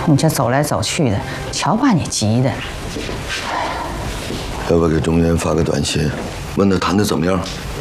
你这走来走去的，瞧把你急的。 要不要给中原发个短信，问他谈的怎么样？